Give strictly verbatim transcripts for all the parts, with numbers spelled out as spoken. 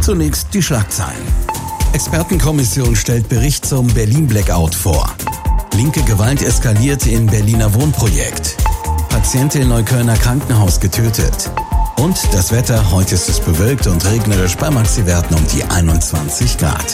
Zunächst die Schlagzeilen. Expertenkommission stellt Bericht zum Berlin-Blackout vor. Linke Gewalt eskaliert in Berliner Wohnprojekt. Patientin in Neuköllner Krankenhaus getötet. Und das Wetter, heute ist es bewölkt und regnerisch bei Maxi-Werten um die einundzwanzig Grad.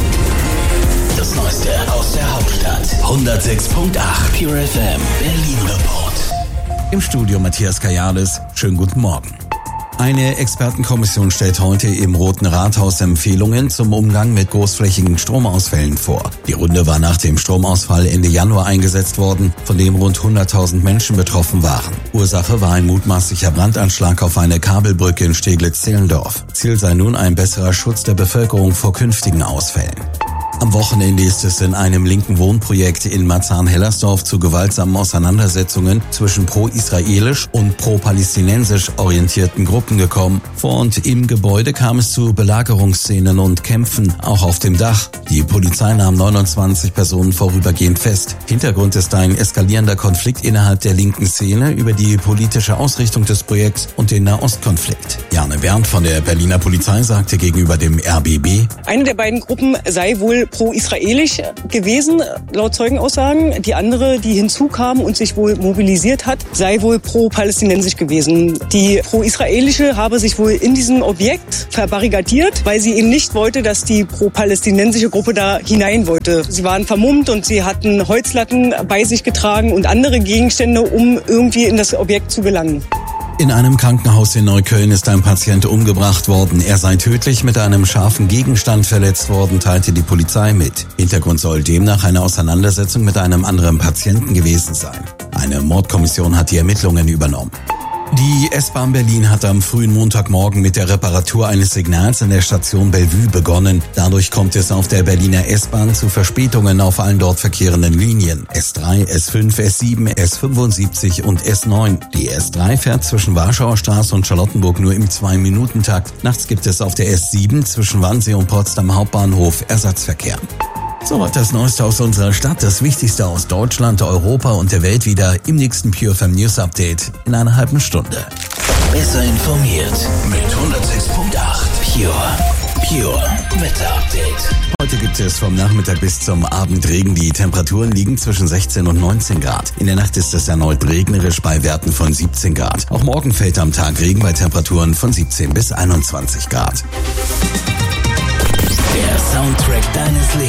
Das Neueste aus der Hauptstadt. hundertsechs Komma acht Pure F M Berlin Report. Im Studio Matthias Kajades. Schönen guten Morgen. Eine Expertenkommission stellt heute im Roten Rathaus Empfehlungen zum Umgang mit großflächigen Stromausfällen vor. Die Runde war nach dem Stromausfall Ende Januar eingesetzt worden, von dem rund hunderttausend Menschen betroffen waren. Ursache war ein mutmaßlicher Brandanschlag auf eine Kabelbrücke in Steglitz-Zehlendorf. Ziel sei nun ein besserer Schutz der Bevölkerung vor künftigen Ausfällen. Am Wochenende ist es in einem linken Wohnprojekt in Marzahn-Hellersdorf zu gewaltsamen Auseinandersetzungen zwischen pro-israelisch und pro-palästinensisch orientierten Gruppen gekommen. Vor und im Gebäude kam es zu Belagerungsszenen und Kämpfen, auch auf dem Dach. Die Polizei nahm neunundzwanzig Personen vorübergehend fest. Hintergrund ist ein eskalierender Konflikt innerhalb der linken Szene über die politische Ausrichtung des Projekts und den Nahostkonflikt. Jane Berndt von der Berliner Polizei sagte gegenüber dem R B B: Eine der beiden Gruppen sei wohl pro-israelisch gewesen, laut Zeugenaussagen. Die andere, die hinzukam und sich wohl mobilisiert hat, sei wohl pro-palästinensisch gewesen. Die pro-israelische habe sich wohl in diesem Objekt verbarrikadiert, weil sie eben nicht wollte, dass die pro-palästinensische Gruppe da hinein wollte. Sie waren vermummt und sie hatten Holzlatten bei sich getragen und andere Gegenstände, um irgendwie in das Objekt zu gelangen. In einem Krankenhaus in Neukölln ist ein Patient umgebracht worden. Er sei tödlich mit einem scharfen Gegenstand verletzt worden, teilte die Polizei mit. Hintergrund soll demnach eine Auseinandersetzung mit einem anderen Patienten gewesen sein. Eine Mordkommission hat die Ermittlungen übernommen. Die S-Bahn Berlin hat am frühen Montagmorgen mit der Reparatur eines Signals in der Station Bellevue begonnen. Dadurch kommt es auf der Berliner S-Bahn zu Verspätungen auf allen dort verkehrenden Linien. S drei, S fünf, S sieben, S fünfundsiebzig und S neun. Die S drei fährt zwischen Warschauer Straße und Charlottenburg nur im zwei-Minuten-Takt. Nachts gibt es auf der S sieben zwischen Wannsee und Potsdam Hauptbahnhof Ersatzverkehr. Soweit das Neueste aus unserer Stadt, das Wichtigste aus Deutschland, Europa und der Welt wieder im nächsten Pure F M News Update in einer halben Stunde. Besser informiert mit hundertsechs Komma acht Pure. Pure Wetter Update. Heute gibt es vom Nachmittag bis zum Abend Regen. Die Temperaturen liegen zwischen sechzehn und neunzehn Grad. In der Nacht ist es erneut regnerisch bei Werten von siebzehn Grad. Auch morgen fällt am Tag Regen bei Temperaturen von siebzehn bis einundzwanzig Grad. Der Soundtrack deines Lebens.